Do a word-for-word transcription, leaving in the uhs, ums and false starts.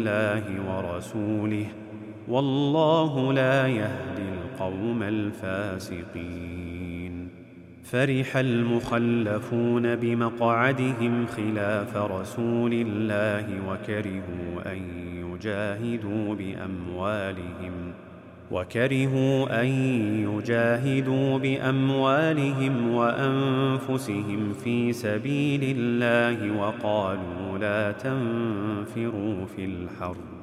الله ورسوله، والله لا يهدي القوم الفاسقين. فرح المخلفون بمقعدهم خلاف رسول الله وكرهوا أن يجاهدوا بأموالهم وكرهوا أن يجاهدوا بأموالهم وأنفسهم في سبيل الله، وقالوا لا تنفروا في الحرب